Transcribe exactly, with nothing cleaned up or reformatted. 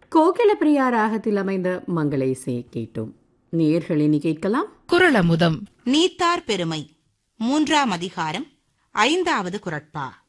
கோகில பிரியா ராகத்தில் அமைந்த மங்கள இசையை கேட்டோம். நேயர்களினி கேட்கலாம் குறளமுதம். நீத்தார் பெருமை மூன்றாம் அதிகாரம் ஐந்தாவது குறட்பா.